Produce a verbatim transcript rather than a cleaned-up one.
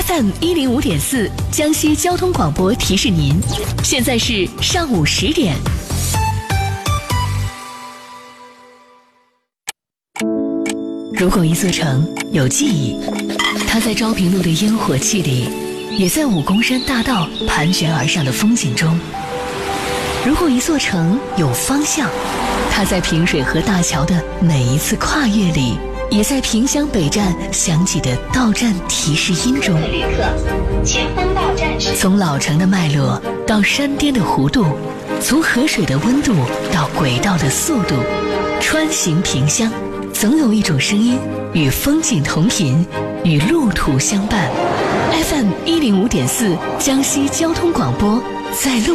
F M 一零五点四江西交通广播提示您，现在是上午十点。如果一座城有记忆，它在昭平路的烟火气里，也在武功山大道盘旋而上的风景中。如果一座城有方向，它在平水河大桥的每一次跨越里，也在萍乡北站响起的到站提示音中。 旅客，前方到站是。 从老城的脉络到山巅的弧度，从河水的温度到轨道的速度，穿行萍乡，总有一种声音与风景同频，与路途相伴。F M 一零五点四江西交通广播，在路。